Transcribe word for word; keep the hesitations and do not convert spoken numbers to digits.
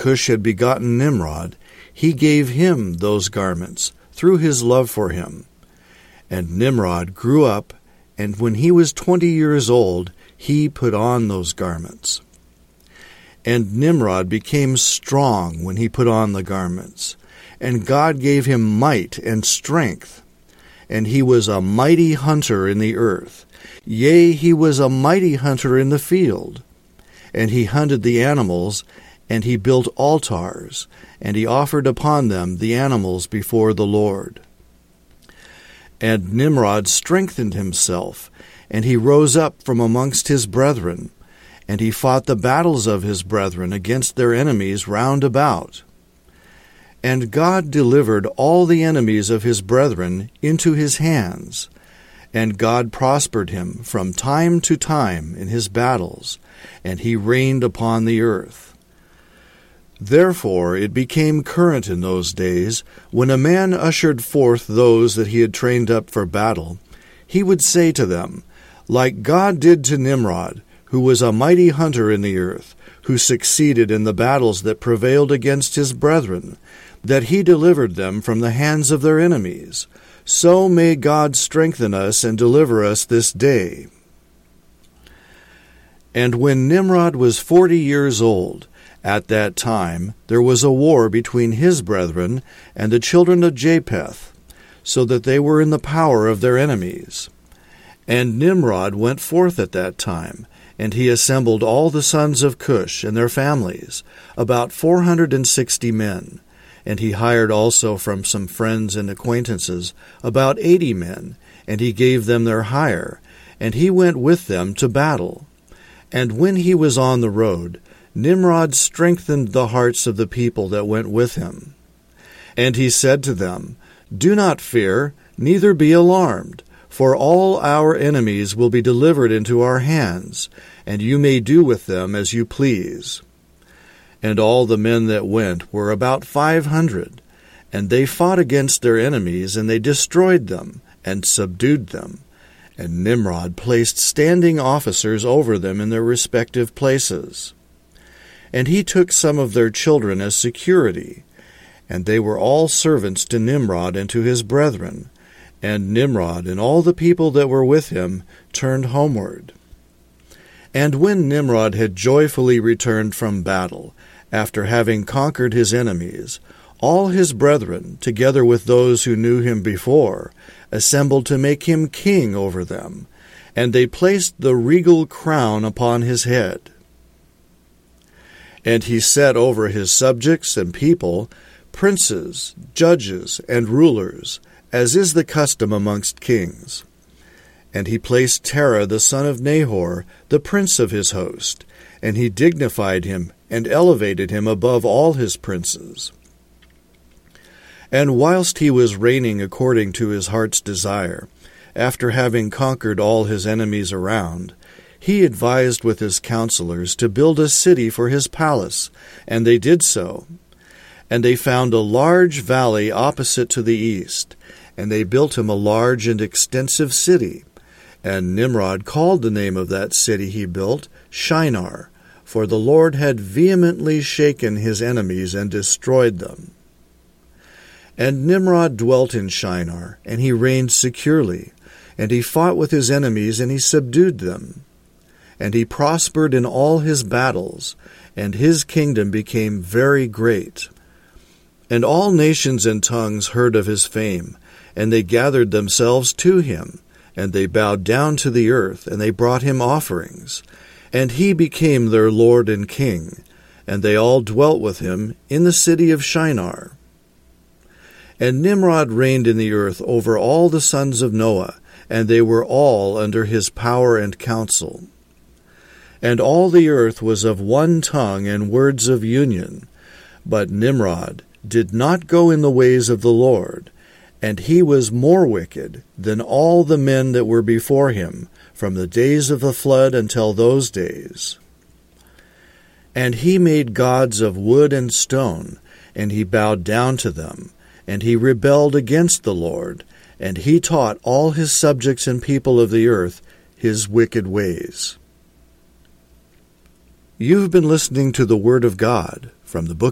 Cush had begotten Nimrod, he gave him those garments through his love for him. And Nimrod grew up, and when he was twenty years old, he put on those garments. And Nimrod became strong when he put on the garments, and God gave him might and strength. And he was a mighty hunter in the earth. Yea, he was a mighty hunter in the field. And he hunted the animals, and he built altars, and he offered upon them the animals before the Lord. And Nimrod strengthened himself, and he rose up from amongst his brethren, and he fought the battles of his brethren against their enemies round about. And God delivered all the enemies of his brethren into his hands, and God prospered him from time to time in his battles, and he reigned upon the earth. Therefore it became current in those days, when a man ushered forth those that he had trained up for battle, he would say to them, like God did to Nimrod, who was a mighty hunter in the earth, who succeeded in the battles that prevailed against his brethren, that he delivered them from the hands of their enemies. So may God strengthen us and deliver us this day. And when Nimrod was forty years old, at that time there was a war between his brethren and the children of Japheth, so that they were in the power of their enemies. And Nimrod went forth at that time, and he assembled all the sons of Cush and their families, about four hundred and sixty men. And he hired also from some friends and acquaintances about eighty men, and he gave them their hire, and he went with them to battle. And when he was on the road, Nimrod strengthened the hearts of the people that went with him. And he said to them, Do not fear, neither be alarmed, for all our enemies will be delivered into our hands, and you may do with them as you please. And all the men that went were about five hundred, and they fought against their enemies, and they destroyed them, and subdued them. And Nimrod placed standing officers over them in their respective places. And he took some of their children as security, and they were all servants to Nimrod and to his brethren. And Nimrod and all the people that were with him turned homeward. And when Nimrod had joyfully returned from battle, after having conquered his enemies, all his brethren, together with those who knew him before, assembled to make him king over them, and they placed the regal crown upon his head. And he set over his subjects and people princes, judges, and rulers, as is the custom amongst kings. And he placed Terah the son of Nahor, the prince of his host, and he dignified him and elevated him above all his princes. And whilst he was reigning according to his heart's desire, after having conquered all his enemies around, he advised with his counselors to build a city for his palace, and they did so. And they found a large valley opposite to the east, and they built him a large and extensive city. And Nimrod called the name of that city he built Shinar, for the Lord had vehemently shaken his enemies and destroyed them. And Nimrod dwelt in Shinar, and he reigned securely, and he fought with his enemies, and he subdued them. And he prospered in all his battles, and his kingdom became very great. And all nations and tongues heard of his fame, and they gathered themselves to him, and they bowed down to the earth, and they brought him offerings. And he became their lord and king, and they all dwelt with him in the city of Shinar. And Nimrod reigned in the earth over all the sons of Noah, and they were all under his power and counsel. And all the earth was of one tongue and words of union. But Nimrod did not go in the ways of the Lord, and he was more wicked than all the men that were before him, from the days of the flood until those days. And he made gods of wood and stone, and he bowed down to them, and he rebelled against the Lord, and he taught all his subjects and people of the earth his wicked ways. You've been listening to the Word of God from the book